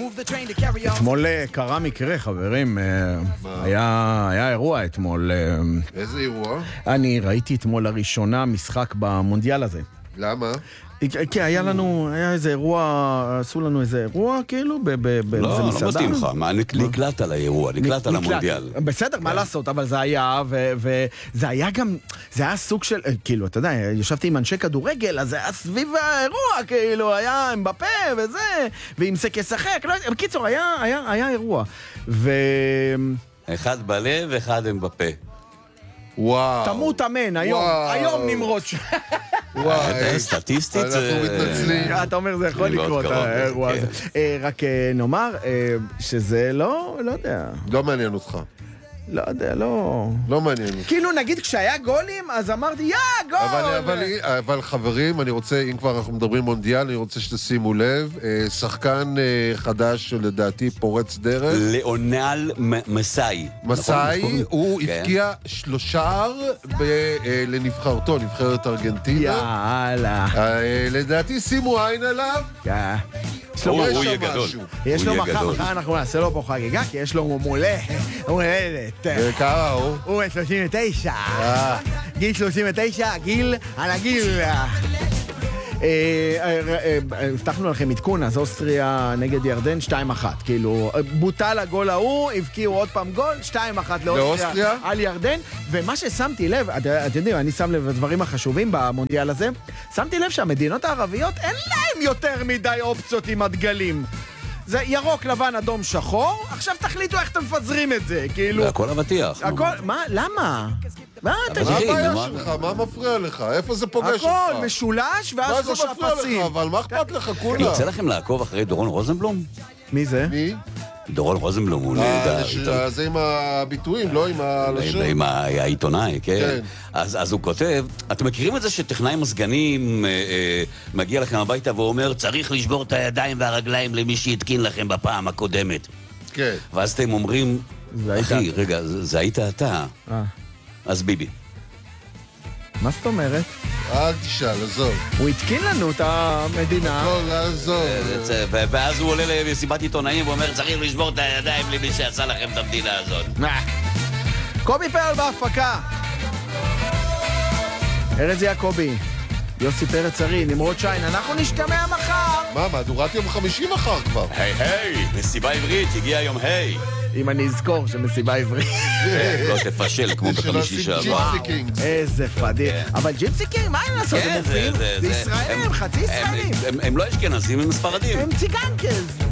אתמול קרה מקרה, חברים. היה אירוע אתמול. איזה אירוע? אני ראיתי אתמול לראשונה משחק במונדיאל הזה. למה? כי היה איזה אירוע, עשו לנו איזה אירוע כאילו לא מתאים לך, נקלט על האירוע, נקלט על המונדיאל. בסדר, מה לעשות, אבל זה היה, וזה היה גם, זה היה סוג של, כאילו, אתה יודע, ישבתי עם אנשי כדורגל, אז זה היה סביב האירוע, כאילו, היה בפה וזה, ועם זה כשחק, בקיצור, היה אירוע. אחד בלב, אחד עם בפה. וואו. תמות אמן, היום נמרוד שם. וואי, סטטיסטית אנחנו מתנצלים. אתה אומר זה יכול לקרות האירוע הזה. רק נאמר שזה לא יודע. לא מעניין אותך. לא יודע, לא מעניין אותך. כאילו נגיד כשהיה גולים אז אמרתי גול. אבל חברים, אני רוצה, אם כבר אנחנו מדברים מונדיאל, אני רוצה שתשימו לב, שחקן חדש שלדעתי פורץ דרך. ליאונל מסאי. מסאי, הוא הפקיע 3 לנבחרתו, נבחרת ארגנטינה. יאללה. לדעתי שימו עין עליו. הוא יהיה גדול. יש לו מחר אנחנו נעשה לו פה חגיגה, כי יש לו מולדת. וכמה הוא? הוא 39. גיל 39, גיל על הגיל. הבטחנו לכם עדכון, אז אוסטריה נגד ירדן 2-1, כאילו בוטל הגול ההוא, הבקיעו עוד פעם גול 2-1 לאוסטריה על ירדן. ומה ששמתי לב, אתם יודעים, אני שם לב לדברים החשובים במונדיאל הזה, שמתי לב שהמדינות הערביות אין להם יותר מדי אופציות עם הדגלים. זה ירוק, לבן, אדום, שחור. עכשיו תחליטו איך אתם מפזרים את זה, כאילו. הכל הבטיח. מה? למה? מה הבעיה שלך? מה מפריע לך? איפה זה פוגש אותך? הכל משולש ואז 3 פסים. מה זה מפריע לך? אבל מה אכפת לך כולה? יוצא לכם לעקוב אחרי דורון רוזנבלום? מי זה? מי? דורון רוזנבלום הוא זה עם הביטויים, לא עם הלשון. עם העיתונאי, כן. אז הוא כותב, אתם מכירים את זה שטכנאי מזגנים מגיע לכם הביתה ואומר, צריך לשבור את הידיים והרגליים למי שהתקין לכם בפעם הקודמת. כן. ואז אתם אומרים, אחי, רגע, זה היית אתה. אז ביבי. מה זאת אומרת? אל תשאל, עזוב. הוא התקין לנו את המדינה. לא, עזוב. ואז הוא עולה למסיבת עיתונאים ואומר, צריך לשבור את הידיים למי שעשה לכם את המדינה הזאת. קובי פרל בהפקה. ארז יעקבי, יוסי פרץ ארי, נמרוד שיין, אנחנו נשתמע מחר. מה, מהדורת יום חמישי מחר כבר? היי, מסיבה עברית, הגיע יום היי. אם אני אזכור שמסיבה עברית. לא תפשל כמו בחמישי שעבר. איזה פדיח. אבל ג'יפסי קינג, מה הם לעשות? הם מופיעים? זה ישראלים, חצי ישראלים. הם לא אשכנזים, הם ספרדים. הם ציגנקז.